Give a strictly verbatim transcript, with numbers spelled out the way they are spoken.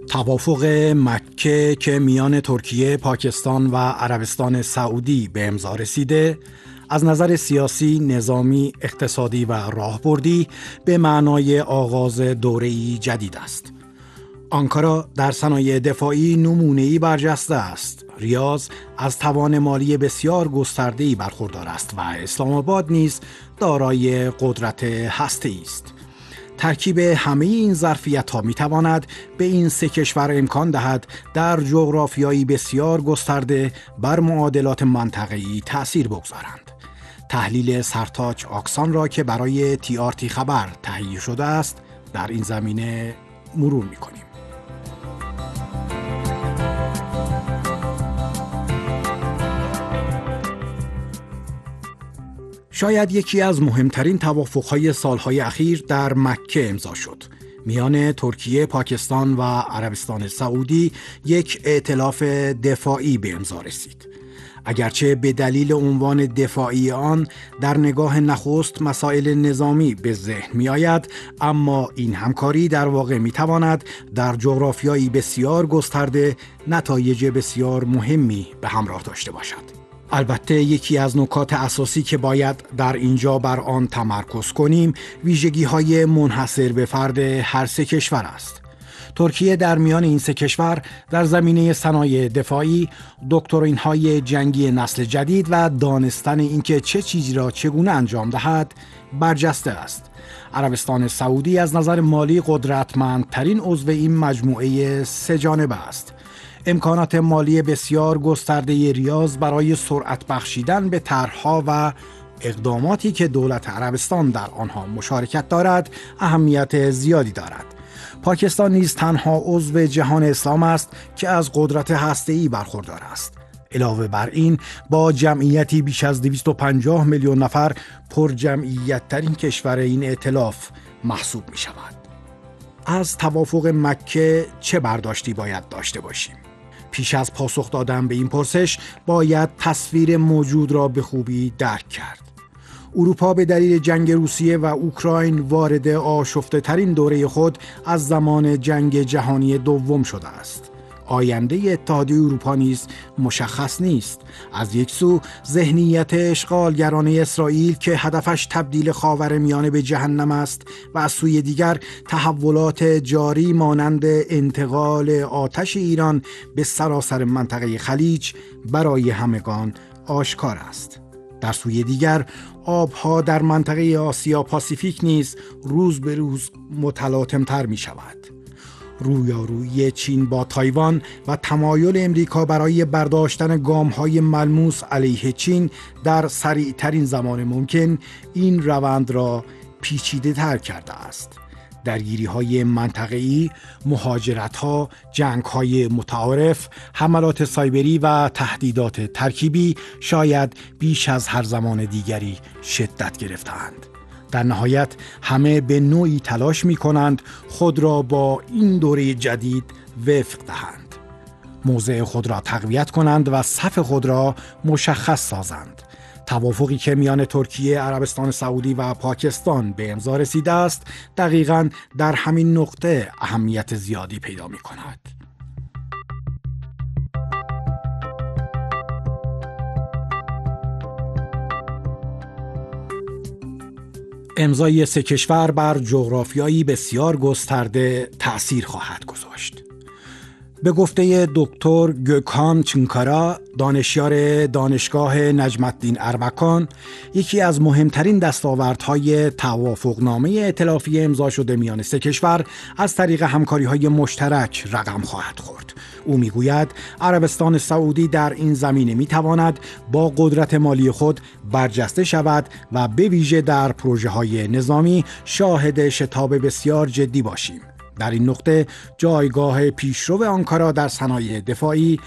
توافق مکه که میان ترکیه، پاکستان و عربستان سعودی به امضا رسیده، از نظر سیاسی، نظامی، اقتصادی و راهبردی به معنای آغاز دوره‌ای جدید است. آنکارا در صنایع دفاعی نمونه‌ای برجسته است. ریاض از توان مالی بسیار گسترده‌ای برخوردار است و اسلام آباد نیز دارای قدرت هسته‌ای است. ترکیب همه این ظرفیت‌ها می‌تواند به این سه کشور امکان دهد در جغرافیایی بسیار گسترده بر معادلات منطقه‌ای تأثیر بگذارند. تحلیل سرتاج آکسان را که برای تی آر تی خبر تهیه شده است در این زمینه مرور می‌کنیم. شاید یکی از مهمترین توافق‌های سالهای اخیر در مکه امضا شد. میان ترکیه، پاکستان و عربستان سعودی یک ائتلاف دفاعی به امضا رسید. اگرچه به دلیل عنوان دفاعی آن در نگاه نخست مسائل نظامی به ذهن می آید، اما این همکاری در واقع می تواند در جغرافیایی بسیار گسترده نتایج بسیار مهمی به همراه داشته باشد. البته یکی از نکات اساسی که باید در اینجا بر آن تمرکز کنیم ویژگی‌های منحصر به فرد هر سه کشور است. ترکیه در میان این سه کشور در زمینه صنایع دفاعی، دکترین‌های جنگی نسل جدید و دانستن اینکه چه چیزی را چگونه انجام دهد برجسته است. عربستان سعودی از نظر مالی قدرتمندترین عضو این مجموعه سه جانبه است. امکانات مالی بسیار گسترده ریاض برای سرعت بخشیدن به طرح‌ها و اقداماتی که دولت عربستان در آنها مشارکت دارد اهمیت زیادی دارد. پاکستان نیز تنها عضو جهان اسلام است که از قدرت هسته‌ای برخوردار است. علاوه بر این با جمعیتی بیش از دویست و پنجاه میلیون نفر پر جمعیت ترین کشور این ائتلاف محسوب می شود. از توافق مکه چه برداشتی باید داشته باشیم؟ پیش از پاسخ دادن به این پرسش باید تصویر موجود را به خوبی درک کرد. اروپا به دلیل جنگ روسیه و اوکراین وارد آشفته ترین دوره خود از زمان جنگ جهانی دوم شده است. آینده اتحادیه اروپا نیز مشخص نیست. از یک سو ذهنیت اشغالگرانه اسرائیل که هدفش تبدیل خاورمیانه به جهنم است و از سوی دیگر تحولات جاری مانند انتقال آتش ایران به سراسر منطقه خلیج برای همگان آشکار است. در سوی دیگر آبها در منطقه آسیا پاسیفیک نیز روز به روز متلاطم‌تر می شود. رویارویی چین با تایوان و تمایل امریکا برای برداشتن گام‌های ملموس علیه چین در سریع‌ترین زمان ممکن این روند را پیچیده تر کرده است. درگیری‌های منطقه‌ای، مهاجرت‌ها، جنگ‌های متعارف، حملات سایبری و تهدیدات ترکیبی شاید بیش از هر زمان دیگری شدت گرفتند. در نهایت همه به نوعی تلاش می کنند خود را با این دوره جدید وفق دهند. موضع خود را تقویت کنند و صف خود را مشخص سازند. توافقی که میان ترکیه، عربستان سعودی و پاکستان به امضا رسیده است، دقیقاً در همین نقطه اهمیت زیادی پیدا می کند. امضای سه کشور بر جغرافیایی بسیار گسترده تأثیر خواهد گذاشت. به گفته دکتر گوکان چنکارا، دانشیار دانشگاه نجم الدین اربکان، یکی از مهمترین دستاوردهای توافقنامه ائتلافی امضا شده میان سه کشور از طریق همکاری‌های مشترک رقم خواهد خورد. او میگوید عربستان سعودی در این زمینه میتواند با قدرت مالی خود برجسته شود و به ویژه در پروژه‌های نظامی شاهد شتاب بسیار جدی باشیم. در این نقطه جایگاه پیشرو آنکارا در صنایع دفاعی